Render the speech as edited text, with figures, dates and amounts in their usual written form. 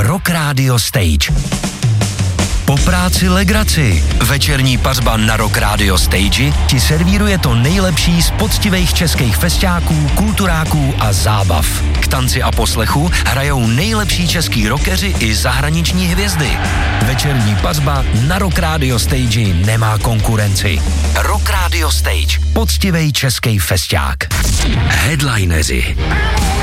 Rock Radio Stage. Po práci legraci. Večerní pařba na Rock Radio Stage ti servíruje to nejlepší z poctivých českých festiáků, kulturáků a zábav. K tanci a poslechu hrajou nejlepší český rockeři i zahraniční hvězdy. Večerní pařba na Rock Radio Stage nemá konkurenci. Rock Radio Stage. Poctivej český festiák. Headlineři.